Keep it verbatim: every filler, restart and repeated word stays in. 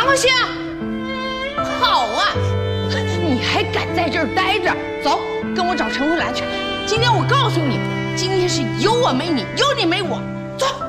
放心啊。好啊，你还敢在这儿待着？走，跟我找陈慧兰去。今天我告诉你，今天是有我没你，有你没我。走。